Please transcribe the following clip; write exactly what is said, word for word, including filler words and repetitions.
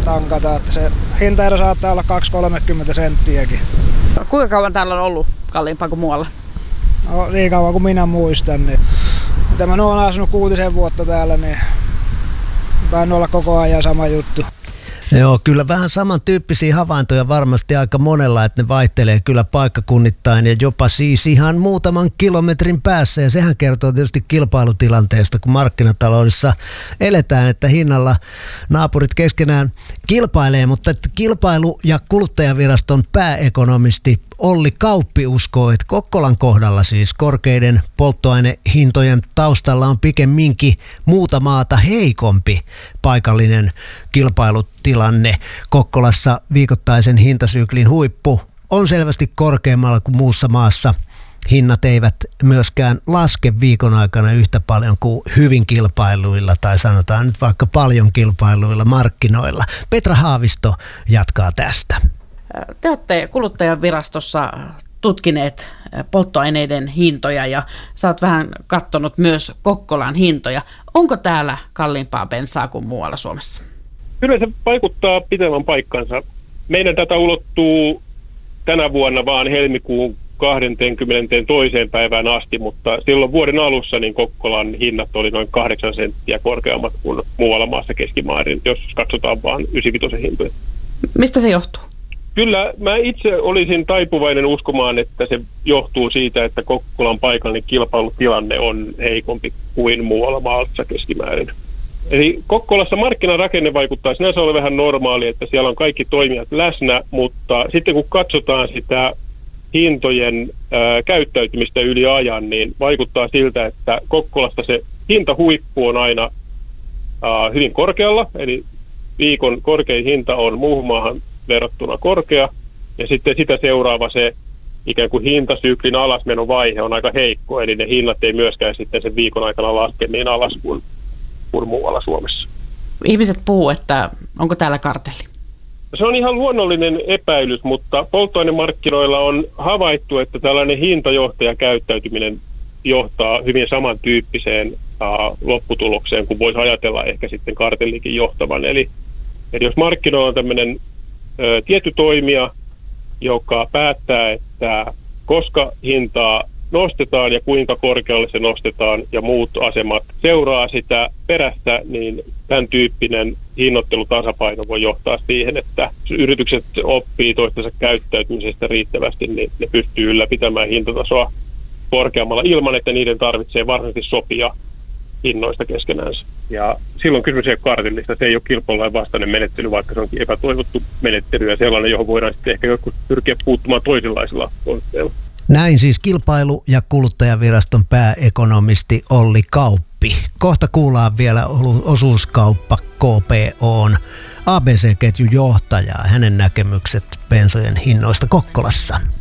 tankata, että se hintaero saattaa olla kaksikymmentä kolmekymmentä senttiäkin. Kuinka kauan täällä on ollut kalliimpaa kuin muualla? No, niin kauan kuin minä muistan. Niin. Mitä mä olen asunut kuutisen vuotta täällä, niin tainnut olla koko ajan sama juttu. Joo, kyllä vähän samantyyppisiä havaintoja varmasti aika monella, että ne vaihtelee kyllä paikkakunnittain ja jopa siis ihan muutaman kilometrin päässä. Ja sehän kertoo tietysti kilpailutilanteesta, kun markkinataloudessa eletään, että hinnalla naapurit keskenään kilpailee, mutta että Kilpailu- ja kuluttajaviraston pääekonomisti Olli Kauppi uskoo, että Kokkolan kohdalla siis korkeiden polttoainehintojen taustalla on pikemminkin muuta maata heikompi paikallinen kilpailutilanne. Kokkolassa viikoittaisen hintasyklin huippu on selvästi korkeammalla kuin muussa maassa. Hinnat eivät myöskään laske viikon aikana yhtä paljon kuin hyvin kilpailuilla tai sanotaan nyt vaikka paljon kilpailuilla markkinoilla. Petra Haavisto jatkaa tästä. Te olette kuluttajavirastossa tutkineet polttoaineiden hintoja ja sä oot vähän katsonut myös Kokkolan hintoja. Onko täällä kalliimpaa bensaa kuin muualla Suomessa? Kyllä se vaikuttaa pitemmän paikkansa. Meidän data ulottuu tänä vuonna vaan helmikuun kahdeskymmenestoinen päivään asti, mutta silloin vuoden alussa niin Kokkolan hinnat oli noin kahdeksan senttiä korkeammat kuin muualla maassa keskimäärin, jos katsotaan vaan yhdeksänkymmentäviisi hintoja. Mistä se johtuu? Kyllä, mä itse olisin taipuvainen uskomaan, että se johtuu siitä, että Kokkolan paikallinen kilpailutilanne on heikompi kuin muualla maassa keskimäärin. Eli Kokkolassa markkinarakenne vaikuttaa sinänsä ole vähän normaali, että siellä on kaikki toimijat läsnä, mutta sitten kun katsotaan sitä hintojen ää, käyttäytymistä yli ajan, niin vaikuttaa siltä, että Kokkolassa se hintahuippu on aina ää, hyvin korkealla, eli viikon korkein hinta on muuhun maahan verrattuna korkea, ja sitten sitä seuraava se ikään kuin hintasyklin alasmenovaihe on aika heikko, eli ne hinnat ei myöskään sitten sen viikon aikana laske niin alas kuin, kuin muualla Suomessa. Ihmiset puhuu, että onko täällä kartelli? Se on ihan luonnollinen epäilys, mutta polttoainemarkkinoilla on havaittu, että tällainen hintajohtajakäyttäytyminen johtaa hyvin samantyyppiseen uh, lopputulokseen, kuin voisi ajatella ehkä sitten kartellikin johtavan. Eli, eli jos markkinoilla on tämmöinen ö, tietty toimija, joka päättää, että koska hintaa nostetaan ja kuinka korkealle se nostetaan ja muut asemat seuraa sitä perässä, niin tämän tyyppinen hinnoittelutasapaino voi johtaa siihen, että jos yritykset oppii toistensa käyttäytymisestä riittävästi, niin ne pystyy ylläpitämään hintatasoa korkeammalla ilman, että niiden tarvitsee varsinaisesti sopia hinnoista keskenäänsä. Ja silloin kysymys ei ole kartellista, se ei ole kilpailulain vastainen menettely, vaikka se onkin epätoivottu menettely ja sellainen, johon voidaan sitten ehkä joskus pyrkiä puuttumaan toisenlaisilla konsteilla. Näin siis Kilpailu- ja kuluttajaviraston pääekonomisti Olli Kauppi. Kohta kuullaan vielä osuuskauppa K P O:n A B C-ketjun johtajaa, hänen näkemykset bensojen hinnoista Kokkolassa.